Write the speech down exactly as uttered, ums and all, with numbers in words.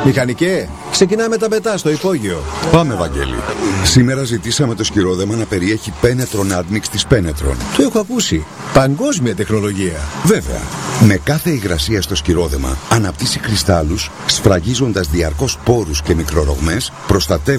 Μηχανικέ, ξεκινάμε τα πετά στο υπόγειο. Πάμε, Βαγγέλη. Σήμερα ζητήσαμε το σκυρόδεμα να περιέχει πένετρον άντμιξ της πένετρον. Το έχω ακούσει. Παγκόσμια τεχνολογία. Βέβαια. Με κάθε υγρασία στο σκυρόδεμα αναπτύσσει κρυστάλλους, σφραγίζοντας διαρκώς πόρους και μικρορογμές, προστατεύοντας